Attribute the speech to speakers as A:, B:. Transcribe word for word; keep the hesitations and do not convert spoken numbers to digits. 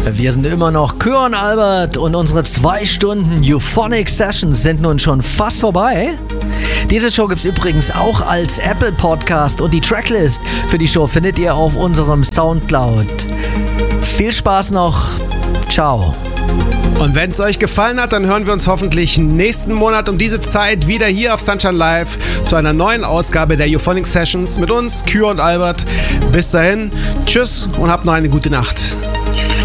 A: Wir sind immer noch Kür und Albert und unsere zwei Stunden Euphonic Sessions sind nun schon fast vorbei. Diese Show gibt's übrigens auch als Apple Podcast und die Tracklist für die Show findet ihr auf unserem Soundcloud. Viel Spaß noch. Ciao.
B: Und wenn es euch gefallen hat, dann hören wir uns hoffentlich nächsten Monat um diese Zeit wieder hier auf Sunshine Live zu einer neuen Ausgabe der Euphonic Sessions mit uns, Kür und Albert. Bis dahin, tschüss und habt noch eine gute Nacht.